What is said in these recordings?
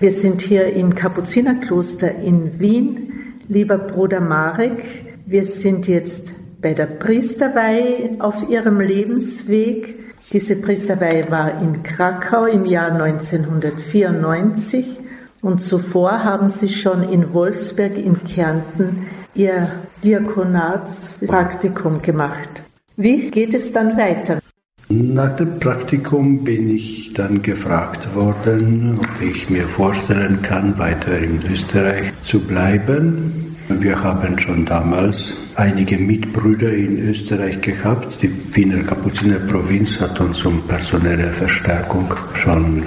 Wir sind hier im Kapuzinerkloster in Wien. Lieber Bruder Marek, wir sind jetzt bei der Priesterweihe auf Ihrem Lebensweg. Diese Priesterweihe war in Krakau im Jahr 1994 und zuvor haben Sie schon in Wolfsberg in Kärnten Ihr Diakonatspraktikum gemacht. Wie geht es dann weiter? Nach dem Praktikum bin ich dann gefragt worden, ob ich mir vorstellen kann, weiter in Österreich zu bleiben. Wir haben schon damals einige Mitbrüder in Österreich gehabt. Die Wiener Kapuzinerprovinz hat uns um personelle Verstärkung schon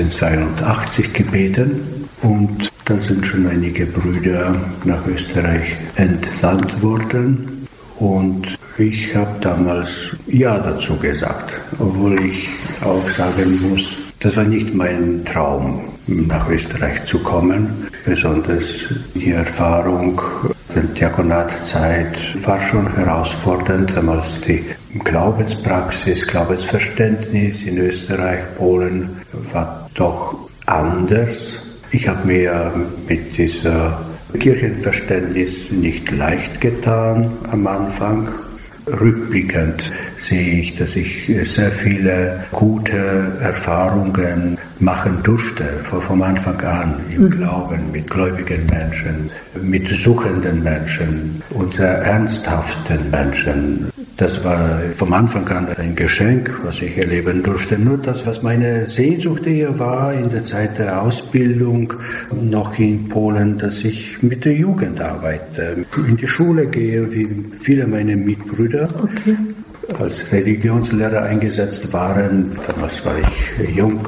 1982 gebeten. Und da sind schon einige Brüder nach Österreich entsandt worden. Und ich habe damals Ja dazu gesagt, obwohl ich auch sagen muss, das war nicht mein Traum, nach Österreich zu kommen. Besonders die Erfahrung der Diakonatzeit war schon herausfordernd, damals die Glaubenspraxis, Glaubensverständnis in Österreich, Polen war doch anders. Ich habe mir mit dieser Kirchenverständnis nicht leicht getan am Anfang. Rückblickend sehe ich, dass ich sehr viele gute Erfahrungen machen durfte, vom Anfang an im Glauben, mit gläubigen Menschen, mit suchenden Menschen und sehr ernsthaften Menschen. Das war vom Anfang an ein Geschenk, was ich erleben durfte. Nur das, was meine Sehnsucht eher war in der Zeit der Ausbildung noch in Polen, dass ich mit der Jugend arbeite, in die Schule gehe, wie viele meiner Mitbrüder. Okay. Als Religionslehrer eingesetzt waren. Damals war ich jung,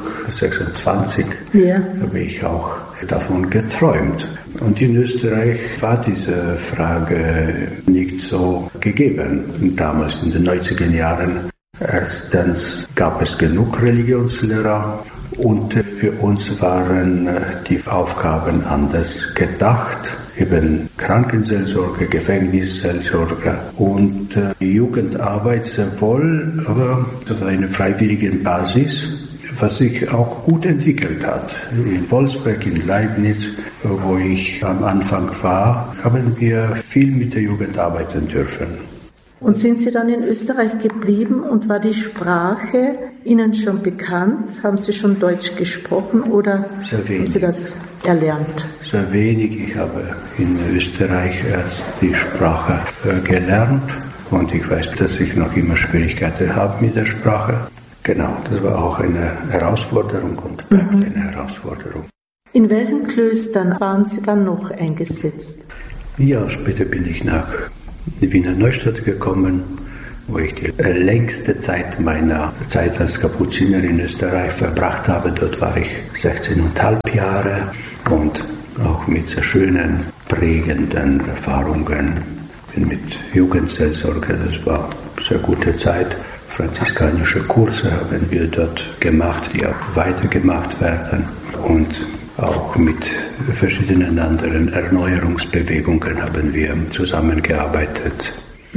26, habe ich auch davon geträumt. Und in Österreich war diese Frage nicht so gegeben. Damals in den 90er Jahren. Erstens gab es genug Religionslehrer und für uns waren die Aufgaben anders gedacht. Eben Krankenseelsorge, Gefängnisseelsorge und Jugendarbeit sehr wohl, aber auf einer freiwilligen Basis, was sich auch gut entwickelt hat. In Wolfsberg, in Leibniz, wo ich am Anfang war, haben wir viel mit der Jugend arbeiten dürfen. Und sind Sie dann in Österreich geblieben und war die Sprache Ihnen schon bekannt? Haben Sie schon Deutsch gesprochen oder haben Sie das erlernt? Sehr wenig. Ich habe in Österreich erst die Sprache gelernt und ich weiß, dass ich noch immer Schwierigkeiten habe mit der Sprache. Genau, das war auch eine Herausforderung und bleibt eine Herausforderung. In welchen Klöstern waren Sie dann noch eingesetzt? Ja, später bin ich nach Wiener Neustadt gekommen, wo ich die längste Zeit meiner Zeit als Kapuziner in Österreich verbracht habe. Dort war ich 16,5 Jahre und auch mit sehr schönen, prägenden Erfahrungen mit Jugendseelsorge. Das war eine sehr gute Zeit. Franziskanische Kurse haben wir dort gemacht, die auch weitergemacht werden. Und auch mit verschiedenen anderen Erneuerungsbewegungen haben wir zusammengearbeitet.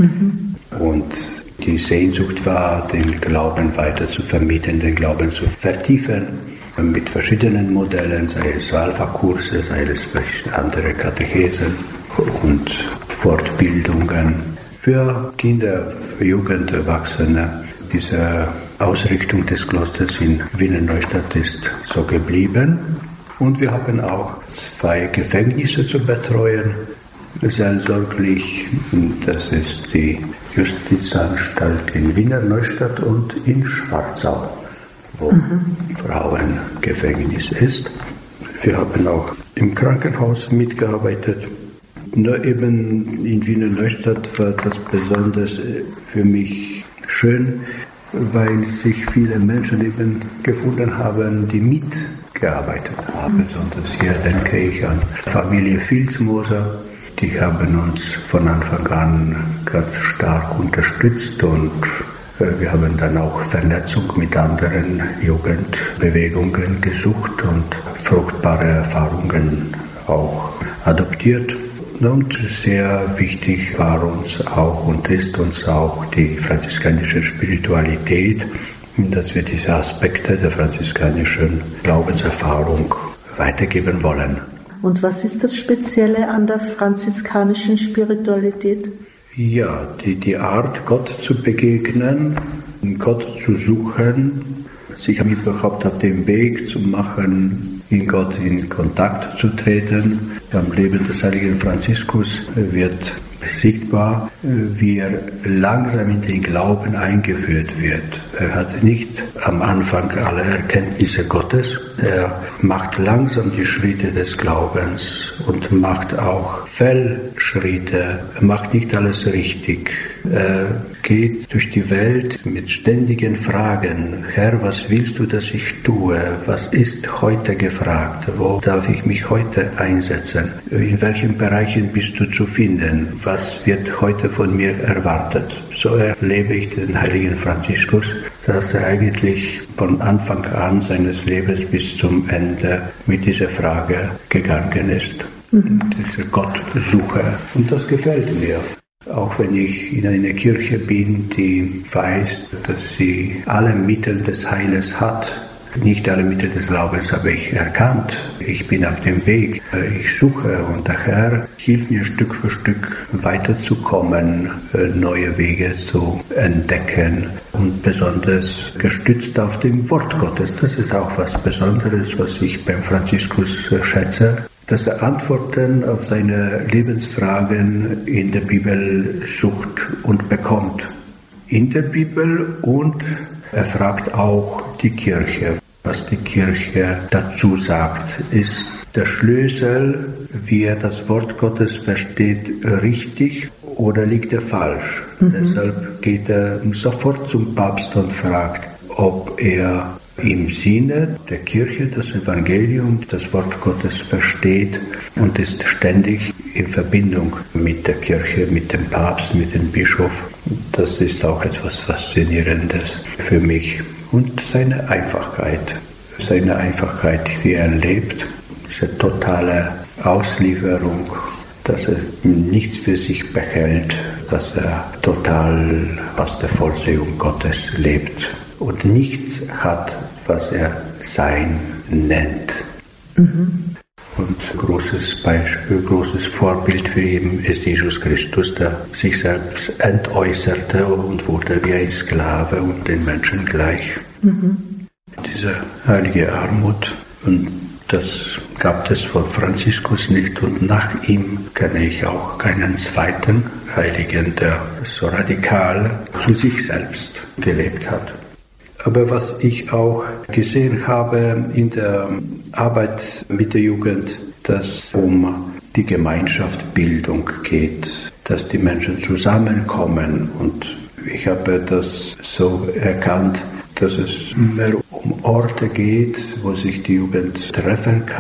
Und die Sehnsucht war, den Glauben weiter zu vermitteln, den Glauben zu vertiefen, mit verschiedenen Modellen, sei es Alpha-Kurse, sei es andere Katechesen und Fortbildungen für Kinder, Jugend, Erwachsene. Diese Ausrichtung des Klosters in Wiener Neustadt ist so geblieben. Und wir haben auch 2 Gefängnisse zu betreuen, seelsorglich. Das ist die Justizanstalt in Wiener Neustadt und in Schwarzau, wo Frauengefängnis ist. Wir haben auch im Krankenhaus mitgearbeitet. Nur eben in Wiener Neustadt war das besonders für mich schön, weil sich viele Menschen eben gefunden haben, die mitgearbeitet haben. Besonders hier denke ich an Familie Filzmoser. Die haben uns von Anfang an ganz stark unterstützt und wir haben dann auch Vernetzung mit anderen Jugendbewegungen gesucht und fruchtbare Erfahrungen auch adoptiert. Und sehr wichtig war uns auch und ist uns auch die franziskanische Spiritualität, dass wir diese Aspekte der franziskanischen Glaubenserfahrung weitergeben wollen. Und was ist das Spezielle an der franziskanischen Spiritualität? Ja, die Art, Gott zu begegnen, Gott zu suchen, sich überhaupt auf den Weg zu machen, in Gott in Kontakt zu treten. Am Leben des heiligen Franziskus wird sichtbar, wie er langsam in den Glauben eingeführt wird. Er hat nicht am Anfang alle Erkenntnisse Gottes. Er macht langsam die Schritte des Glaubens und macht auch Fehlschritte. Er macht nicht alles richtig. Er geht durch die Welt mit ständigen Fragen. Herr, was willst du, dass ich tue? Was ist heute gefragt? Wo darf ich mich heute einsetzen? In welchen Bereichen bist du zu finden? Was wird heute von mir erwartet? So erlebe ich den heiligen Franziskus, dass er eigentlich von Anfang an seines Lebens bis zum Ende mit dieser Frage gegangen ist. Diese Gottsuche. Und das gefällt mir. Auch wenn ich in einer Kirche bin, die weiß, dass sie alle Mittel des Heiles hat. Nicht alle Mittel des Glaubens habe ich erkannt. Ich bin auf dem Weg. Ich suche und der Herr hilft mir Stück für Stück weiterzukommen, neue Wege zu entdecken und besonders gestützt auf dem Wort Gottes. Das ist auch was Besonderes, was ich beim Franziskus schätze, dass er Antworten auf seine Lebensfragen in der Bibel sucht und bekommt. In der Bibel, und er fragt auch die Kirche. Was die Kirche dazu sagt, ist der Schlüssel, wie er das Wort Gottes versteht, richtig oder liegt er falsch? Deshalb geht er sofort zum Papst und fragt, ob er im Sinne der Kirche das Evangelium, das Wort Gottes versteht und ist ständig in Verbindung mit der Kirche, mit dem Papst, mit dem Bischof. Das ist auch etwas Faszinierendes für mich. Und seine Einfachkeit, wie er lebt, diese totale Auslieferung, dass er nichts für sich behält, dass er total aus der Vollsehung Gottes lebt und nichts hat, was er sein nennt. Und großes Beispiel, großes Vorbild für ihn ist Jesus Christus, der sich selbst entäußerte und wurde wie ein Sklave und den Menschen gleich. Diese heilige Armut, und das gab es von Franziskus nicht, und nach ihm kenne ich auch keinen zweiten Heiligen, der so radikal zu sich selbst gelebt hat. Aber was ich auch gesehen habe in der Arbeit mit der Jugend, dass es um die Gemeinschaftsbildung geht, dass die Menschen zusammenkommen. Und ich habe das so erkannt, dass es mehr um Orte geht, wo sich die Jugend treffen kann.